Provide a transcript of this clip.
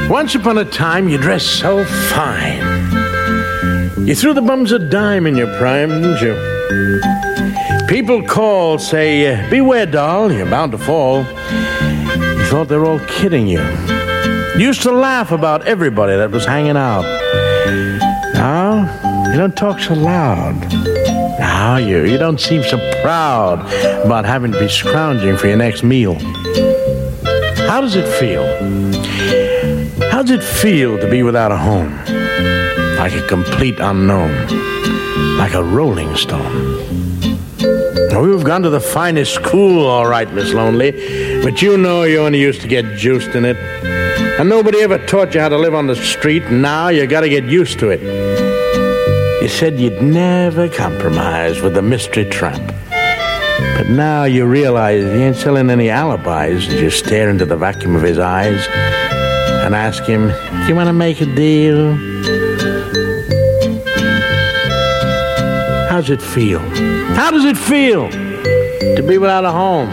Once upon a time, you dressed so fine. You threw the bums a dime in your prime, didn't you? People call, say, beware, doll, you're bound to fall. You thought they were all kidding you. You used to laugh about everybody that was hanging out. Now, you don't talk so loud. Now, you don't seem so proud about having to be scrounging for your next meal. How does it feel? How does it feel to be without a home? Like a complete unknown. Like a rolling stone. We've gone to the finest school, all right, Miss Lonely, but you know you only used to get juiced in it. And nobody ever taught you how to live on the street, and now you got to get used to it. You said you'd never compromise with the mystery tramp. But now you realize he ain't selling any alibis as you stare into the vacuum of his eyes and ask him, do you want to make a deal? How's it feel? How does it feel to be without a home?